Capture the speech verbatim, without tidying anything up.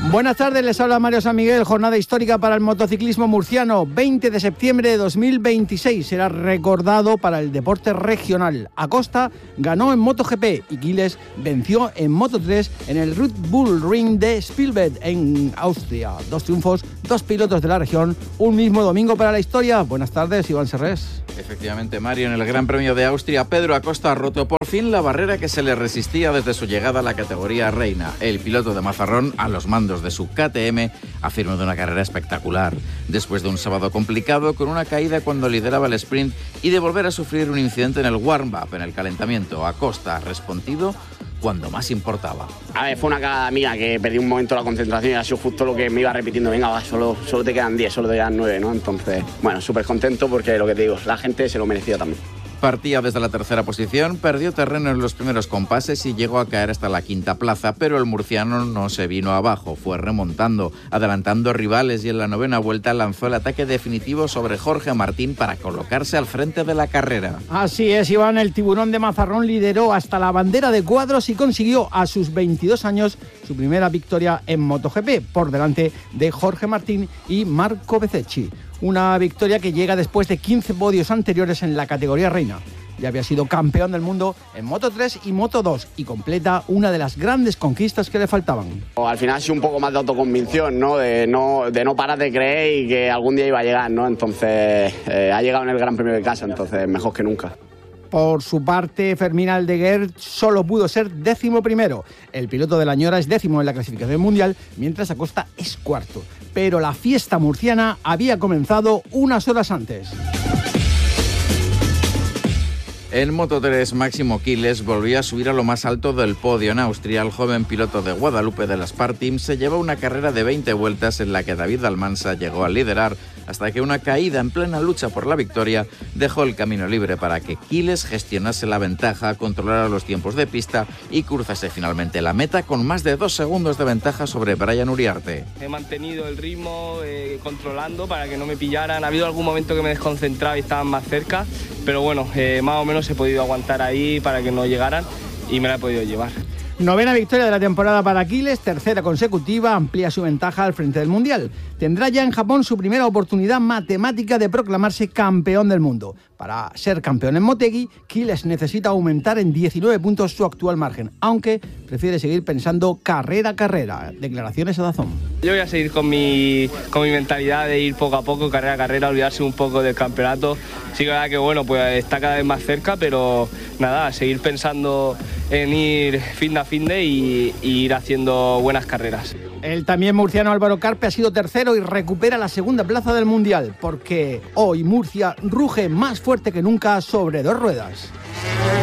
Buenas tardes, les habla Mario San Miguel. Jornada histórica para el motociclismo murciano. veinte de septiembre de dos mil veintiséis será recordado para el deporte regional. Acosta ganó en MotoGP y Quiles venció en Moto tres en el Red Bull Ring de Spielberg en Austria. Dos triunfos, dos pilotos de la región, un mismo domingo para la historia. Buenas tardes, Iván Serrés. Efectivamente, Mario, en el Gran Premio de Austria, Pedro Acosta ha roto por fin la barrera que se le resistía desde su llegada a la categoría reina. El piloto de Mazarrón, a los mandos de su K T M, ha firmado una carrera espectacular. Después de un sábado complicado, con una caída cuando lideraba el sprint y de volver a sufrir un incidente en el warm-up, en el calentamiento, Acosta ha respondido cuando más importaba. A ver, fue una cagada mía que perdí un momento la concentración y ha sido justo lo que me iba repitiendo. Venga, va, solo, solo te quedan diez, solo te quedan nueve, ¿no? Entonces, bueno, súper contento porque lo que te digo, la gente se lo merecía también. Partía desde la tercera posición, perdió terreno en los primeros compases y llegó a caer hasta la quinta plaza, pero el murciano no se vino abajo, fue remontando, adelantando rivales y en la novena vuelta lanzó el ataque definitivo sobre Jorge Martín para colocarse al frente de la carrera. Así es, Iván, el tiburón de Mazarrón lideró hasta la bandera de cuadros y consiguió a sus veintidós años su primera victoria en MotoGP, por delante de Jorge Martín y Marco Bezzecchi. Una victoria que llega después de quince podios anteriores en la categoría reina. Ya había sido campeón del mundo en Moto tres y Moto dos y completa una de las grandes conquistas que le faltaban. Al final ha sido un poco más de autoconvicción, ¿no? De no, de no parar de creer y que algún día iba a llegar, ¿no? Entonces eh, ha llegado en el Gran Premio de casa, entonces mejor que nunca. Por su parte, Fermín Aldeguer solo pudo ser décimo primero. El piloto de la Ñora es décimo en la clasificación mundial, mientras Acosta es cuarto. Pero la fiesta murciana había comenzado unas horas antes. En Moto tres, Máximo Quiles volvió a subir a lo más alto del podio en Austria. El joven piloto de Guadalupe de la Sparteam se llevó una carrera de veinte vueltas en la que David Almansa llegó a liderar hasta que una caída en plena lucha por la victoria dejó el camino libre para que Quiles gestionase la ventaja, controlara los tiempos de pista y cruzase finalmente la meta con más de dos segundos de ventaja sobre Brian Uriarte. He mantenido el ritmo, eh, controlando para que no me pillaran. Ha habido algún momento que me he desconcentrado y estaban más cerca, pero bueno, eh, más o menos he podido aguantar ahí para que no llegaran y me la he podido llevar. Novena victoria de la temporada para Quiles, tercera consecutiva, amplía su ventaja al frente del Mundial. Tendrá ya en Japón su primera oportunidad matemática de proclamarse campeón del mundo. Para ser campeón en Motegi, Quiles necesita aumentar en diecinueve puntos su actual margen, aunque prefiere seguir pensando carrera a carrera. Declaraciones a Dazón. Yo voy a seguir con mi, con mi mentalidad de ir poco a poco, carrera a carrera, olvidarse un poco del campeonato. Sí que es verdad que bueno, pues está cada vez más cerca, pero nada, seguir pensando en ir fin de a fin de y, y ir haciendo buenas carreras. El también murciano Álvaro Carpe ha sido tercero y recupera la segunda plaza del Mundial, porque hoy Murcia ruge más fuerte que nunca sobre dos ruedas.